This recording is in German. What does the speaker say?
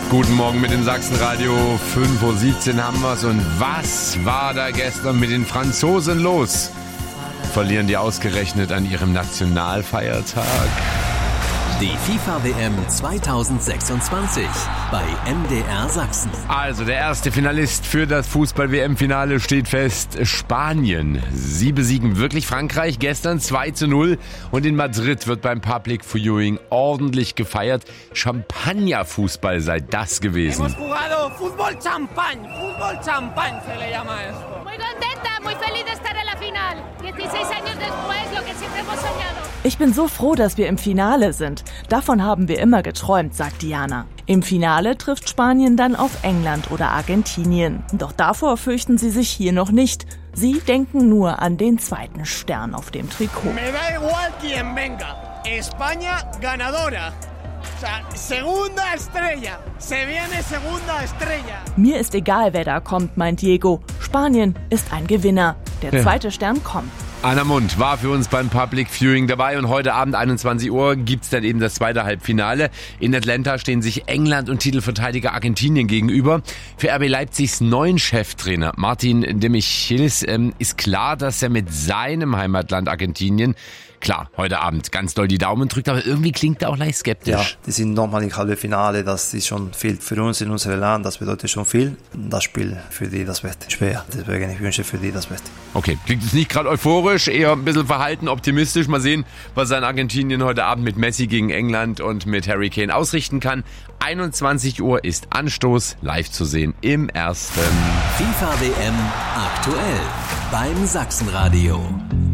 Guten Morgen mit dem Sachsenradio. 5:17 Uhr haben wir's. Und was war da gestern mit den Franzosen los? Verlieren die ausgerechnet an ihrem Nationalfeiertag? Die FIFA-WM 2026 bei MDR Sachsen. Also der erste Finalist für das Fußball-WM-Finale steht fest. Spanien. Sie besiegen wirklich Frankreich gestern 2:0. Und in Madrid wird beim Public Viewing ordentlich gefeiert. Champagner-Fußball sei das gewesen. Hemos jugado fútbol champán se le llama esto. Muy contenta, muy feliz de estar en la final. 16 años después, lo que siempre hemos soñado. Ich bin so froh, dass wir im Finale sind. Davon haben wir immer geträumt, sagt Diana. Im Finale trifft Spanien dann auf England oder Argentinien. Doch davor fürchten sie sich hier noch nicht. Sie denken nur an den zweiten Stern auf dem Trikot. Me da igual quien venga. España ganadora. O sea, segunda estrella. Se viene segunda estrella. Mir ist egal, wer da kommt, meint Diego. Spanien ist ein Gewinner. Der zweite Stern kommt. Anna Mund war für uns beim Public Viewing dabei und heute Abend 21 Uhr gibt's dann eben das zweite Halbfinale. In Atlanta stehen sich England und Titelverteidiger Argentinien gegenüber. Für RB Leipzigs neuen Cheftrainer Martin de Michelis ist klar, dass er mit seinem Heimatland Argentinien, klar, heute Abend ganz doll die Daumen drückt, aber irgendwie klingt er auch leicht skeptisch. Ja, die sind nochmal im Halbfinale, das ist schon viel für uns in unserem Land, das bedeutet schon viel. Das Spiel für die das Beste, schwer, deswegen ich wünsche für die das Beste. Okay, klingt jetzt nicht gerade euphorisch, eher ein bisschen verhalten, optimistisch. Mal sehen, was ein Argentinien heute Abend mit Messi gegen England und mit Harry Kane ausrichten kann. 21 Uhr ist Anstoß, live zu sehen im Ersten. FIFA-WM aktuell beim Sachsenradio.